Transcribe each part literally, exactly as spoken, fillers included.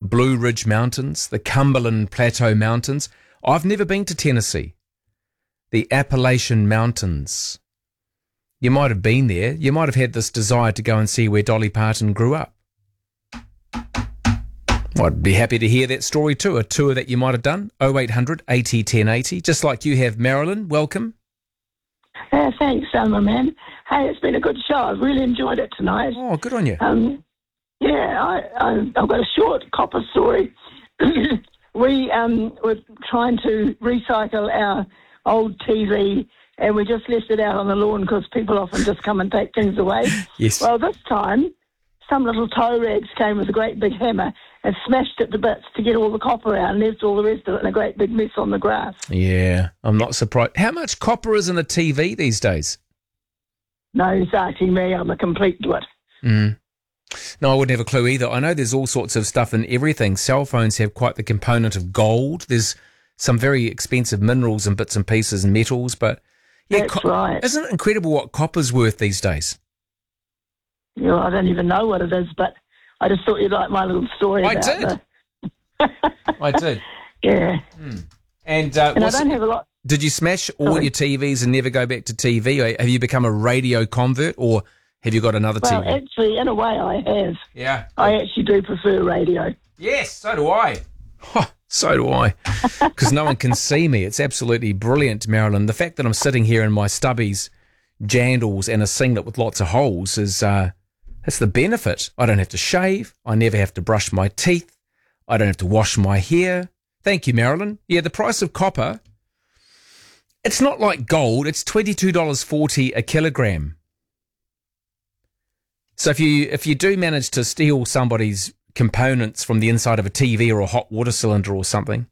Blue Ridge Mountains, the Cumberland Plateau Mountains. I've never been to Tennessee. The Appalachian Mountains. You might have been there. You might have had this desire to go and see where Dolly Parton grew up. I'd be happy to hear that story too, a tour that you might have done. oh eight hundred eighty ten eighty, just like you have, Marilyn. Welcome. Uh, thanks, Summer Man. Hey, it's been a good show. I've really enjoyed it tonight. Oh, good on you. Um, yeah, I, I, I've got a short copper story. we um, were trying to recycle our old T V, and we just left it out on the lawn because people often just come and take things away. Yes. Well, this time, some little tow rags came with a great big hammer and smashed it to bits to get all the copper out and left all the rest of it in a great big mess on the grass. Yeah, I'm not surprised. How much copper is in a T V these days? No, he's asking me. I'm a complete twit. Mm. No, I wouldn't have a clue either. I know there's all sorts of stuff in everything. Cell phones have quite the component of gold. There's some very expensive minerals and bits and pieces and metals, but yeah, That's co- right. Isn't it incredible what copper's worth these days? You know, I don't even know what it is, but I just thought you'd like my little story I about did. the... I did. Yeah. Mm. And, uh, And I what's- don't have a lot... did you smash all Sorry. your T Vs and never go back to T V? Or have you become a radio convert, or have you got another Well, T V? actually, in a way, I have. Yeah. I actually do prefer radio. Yes, so do I. Huh, so do I. Because no one can see me. It's absolutely brilliant, Marilyn. The fact that I'm sitting here in my stubbies, jandals, and a singlet with lots of holes is uh, that's the benefit. I don't have to shave. I never have to brush my teeth. I don't have to wash my hair. Thank you, Marilyn. Yeah, the price of copper, it's not like gold. It's twenty-two dollars forty a kilogram. So if you if you do manage to steal somebody's components from the inside of a T V or a hot water cylinder or something,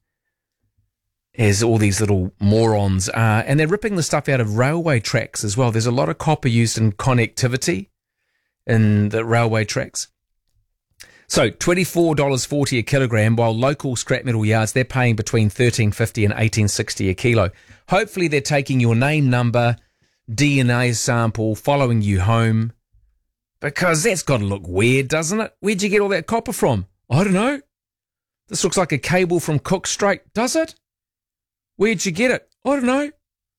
as all these little morons are, and they're ripping the stuff out of railway tracks as well. There's a lot of copper used in connectivity in the railway tracks. So twenty-four dollars forty a kilogram, while local scrap metal yards, they're paying between thirteen fifty and eighteen sixty a kilo. Hopefully they're taking your name, number, D N A sample, following you home, because that's got to look weird, doesn't it? Where'd you get all that copper from? I don't know. This looks like a cable from Cook Strait, does it? Where'd you get it? I don't know.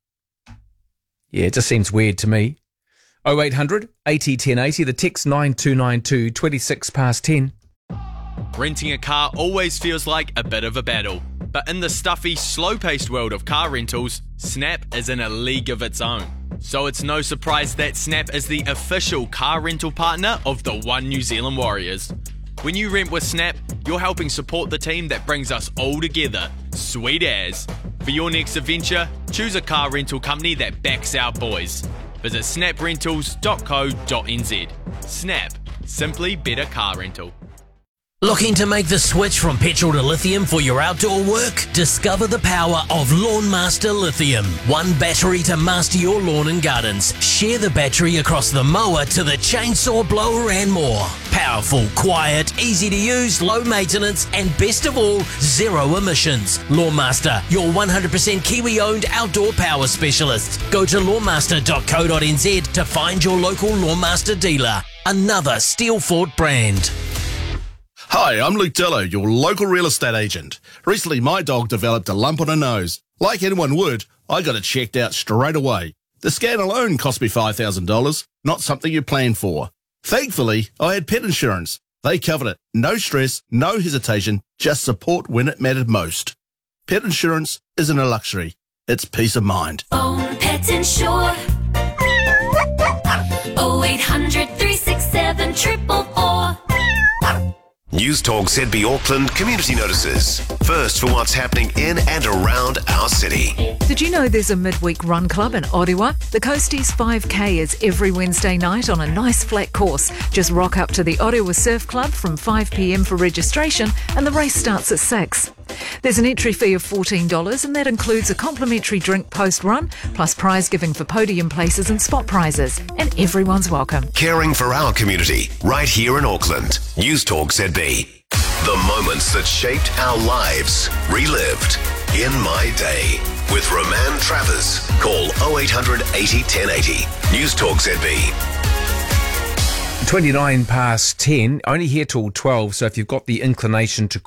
Yeah, it just seems weird to me. oh eight hundred eighty ten eighty, the text nine two nine two, twenty-six past ten. Renting a car always feels like a bit of a battle. But in the stuffy, slow-paced world of car rentals, Snap is in a league of its own. So it's no surprise that Snap is the official car rental partner of the One New Zealand Warriors. When you rent with Snap, you're helping support the team that brings us all together. Sweet as. For your next adventure, choose a car rental company that backs our boys. Visit snap rentals dot co dot n z. Snap. Simply better car rental. Looking to make the switch from petrol to lithium for your outdoor work? Discover the power of Lawnmaster Lithium. One battery to master your lawn and gardens. Share the battery across the mower to the chainsaw, blower and more. Powerful, quiet, easy to use, low maintenance and best of all, zero emissions. Lawnmaster, your one hundred percent Kiwi owned outdoor power specialist. Go to lawnmaster dot co dot n z to find your local Lawnmaster dealer. Another Steelfort brand. Hi, I'm Luke Dillo, your local real estate agent. Recently, my dog developed a lump on her nose. Like anyone would, I got it checked out straight away. The scan alone cost me five thousand dollars, not something you plan for. Thankfully, I had pet insurance. They covered it. No stress, no hesitation, just support when it mattered most. Pet insurance isn't a luxury, it's peace of mind. Own Pet Insure. oh eight hundred three six seven four four four. News Talk Z B Auckland Community Notices. First for what's happening in and around our city. Did you know there's a midweek run club in Orewa? The Coasties five K is every Wednesday night on a nice flat course. Just rock up to the Orewa Surf Club from five p m for registration and the race starts at six. There's an entry fee of fourteen dollars and that includes a complimentary drink post-run, plus prize giving for podium places and spot prizes. And everyone's welcome. Caring for our community, right here in Auckland. News Talk Z B. The moments that shaped our lives, relived in my day. With Roman Travers. Call oh eight hundred eighty ten eighty. News Talk Z B. twenty-nine past ten, only here till twelve, so if you've got the inclination to